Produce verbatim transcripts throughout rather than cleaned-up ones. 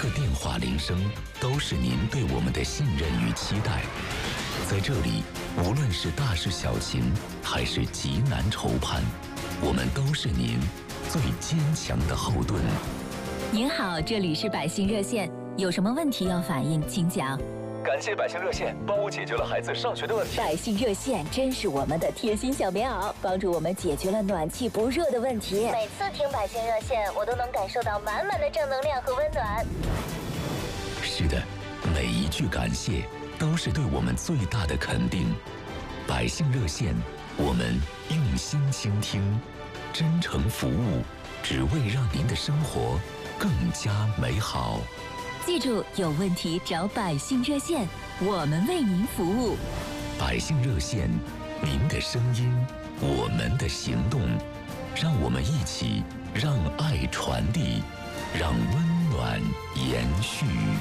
个电话铃声都是您对我们的信任与期待。在这里，无论是大事小情，还是急难愁盼，我们都是您最坚强的后盾。 您好，这里是百姓热线，有什么问题要反映，请讲。 感谢百姓热线帮我解决了孩子上学的问题。 百姓热线真是我们的贴心小棉袄，帮助我们解决了暖气不热的问题。 每次听百姓热线，我都能感受到满满的正能量和温暖。 是的，每一句感谢都是对我们最大的肯定。百姓热线，我们用心倾听，真诚服务，只为让您的生活更加美好。 记住，有问题找百姓热线，我们为您服务。 百姓热线，您的声音，我们的行动，让我们一起让爱传递，让温暖延续。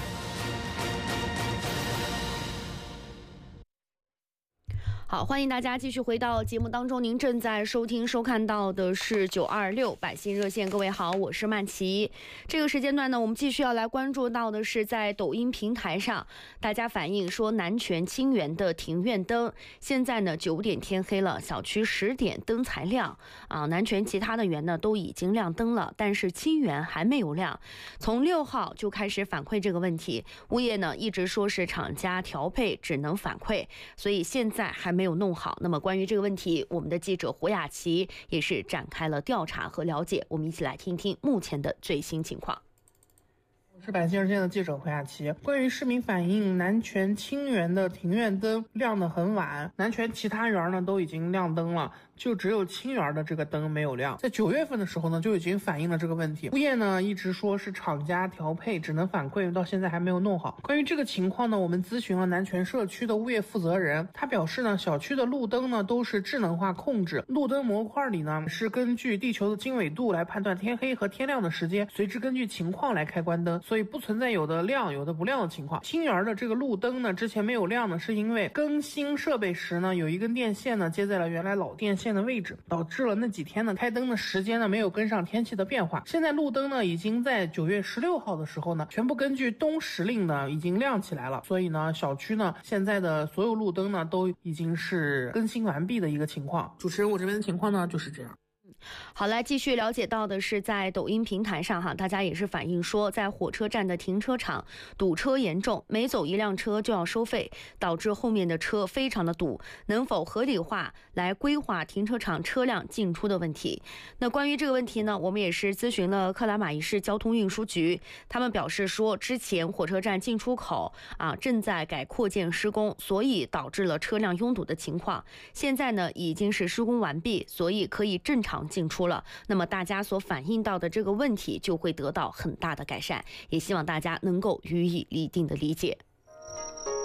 好，欢迎大家继续回到节目当中。您正在收听收看到的是九二六百姓热线。各位好，我是曼琪。这个时间段呢，我们继续要来关注到的是在抖音平台上，大家反映说南泉清源的庭院灯，现在呢九点天黑了，小区十点灯才亮啊。南泉其他的园呢都已经亮灯了，但是清源还没有亮。从六号就开始反馈这个问题，物业呢一直说是厂家调配，只能反馈，所以现在还没有弄好。那么关于这个问题，我们的记者胡雅琪也是展开了调查和了解，我们一起来听听目前的最新情况。 我是百姓热线的记者胡雅琪。关于市民反映南泉清源的庭院灯亮得很晚，南泉其他园呢都已经亮灯了，就只有清源的这个灯没有亮。在九月份的时候呢，就已经反映了这个问题。物业呢一直说是厂家调配，只能反馈，到现在还没有弄好。关于这个情况呢，我们咨询了南泉社区的物业负责人，他表示呢，小区的路灯呢都是智能化控制，路灯模块里呢是根据地球的经纬度来判断天黑和天亮的时间，随之根据情况来开关灯，所以不存在有的亮有的不亮的情况。清源的这个路灯呢之前没有亮呢，是因为更新设备时呢有一根电线呢接在了原来老电线的位置，导致了那几天呢开灯的时间呢没有跟上天气的变化。现在路灯呢已经在九月十六号的时候呢全部根据东时令呢已经亮起来了，所以呢小区呢现在的所有路灯呢都已经是更新完毕的一个情况。主持人，我这边的情况呢就是这样。 好，来继续了解到的是在抖音平台上哈，大家也是反映说，在火车站的停车场堵车严重，每走一辆车就要收费，导致后面的车非常的堵，能否合理化来规划停车场车辆进出的问题？那关于这个问题呢，我们也是咨询了克拉玛依市交通运输局，他们表示说，之前火车站进出口啊正在改扩建施工，所以导致了车辆拥堵的情况。现在呢已经是施工完毕，所以可以正常进出了，那么大家所反映到的这个问题就会得到很大的改善，也希望大家能够予以一定的理解。